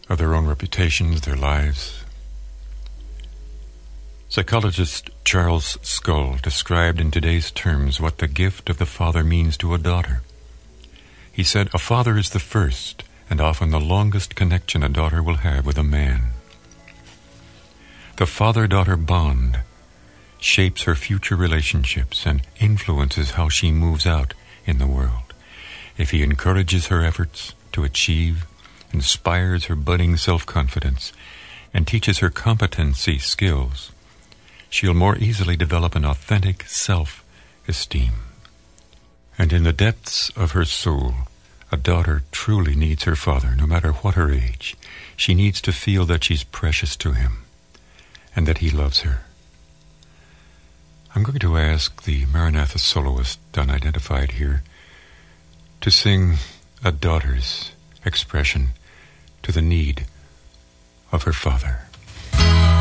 of their own reputations, their lives. Psychologist Charles Scull described in today's terms what the gift of the father means to a daughter. He said, "A father is the first and often the longest connection a daughter will have with a man. The father-daughter bond shapes her future relationships and influences how she moves out in the world. If he encourages her efforts to achieve, inspires her budding self-confidence, and teaches her competency skills, she'll more easily develop an authentic self-esteem. And in the depths of her soul, a daughter truly needs her father, no matter what her age. She needs to feel that she's precious to him and that he loves her." I'm going to ask the Maranatha soloist, unidentified here, to sing a daughter's expression to the need of her father.